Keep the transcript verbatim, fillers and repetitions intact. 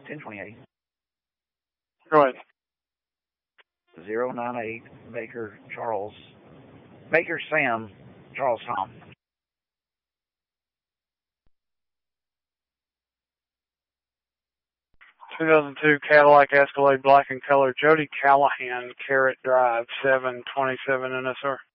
ten twenty-eight. Go ahead. zero nine eight Baker Charles. Baker Sam Charles Tom. two thousand two Cadillac Escalade black in color, Jody Callahan, Carrot Drive, seven twenty-seven N S R.